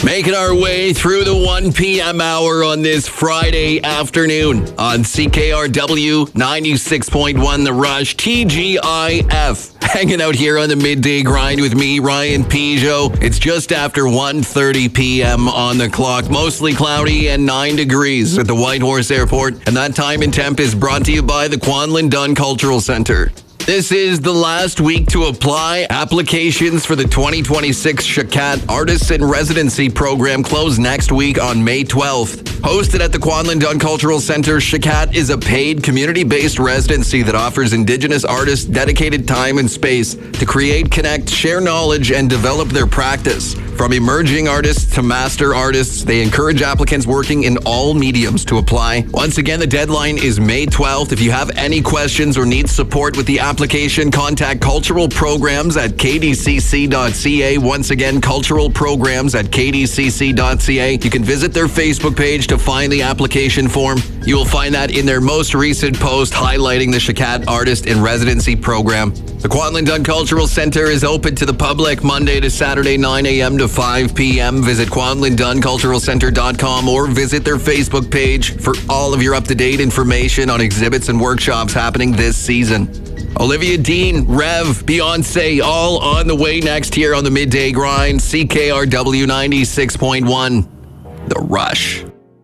Making our way through the 1 p.m. hour on this Friday afternoon on CKRW 96.1 The Rush, TGIF. Hanging out here on the midday grind with me, Ryan Peugeot. It's just after 1:30 p.m. on the clock. Mostly cloudy and 9 degrees at the Whitehorse Airport. And that time and temp is brought to you by the Kwanlin Dunn Cultural Center. This is the last week to apply. Applications for the 2026 Shakat Artists in Residency program close next week on May 12th. Hosted at the Kwanlin Dunn Cultural Center, Shakat is a paid community-based residency that offers Indigenous artists dedicated time and space to create, connect, share knowledge, and develop their practice. From emerging artists to master artists, they encourage applicants working in all mediums to apply. Once again, the deadline is May 12th. If you have any questions or need support with the application, contact Cultural Programs at kdcc.ca. Once again, Cultural Programs at kdcc.ca. You can visit their Facebook page to find the application form. You will find that in their most recent post highlighting the Shakat Artist in Residency program. The Kwanlin Dunn Cultural Center is open to the public Monday to Saturday, 9 a.m. to 5 p.m. Visit KwanlinDunnCulturalCenter.com or visit their Facebook page for all of your up-to-date information on exhibits and workshops happening this season. Olivia Dean, Rev, Beyonce, all on the way next here on the Midday Grind. CKRW 96.1, The Rush.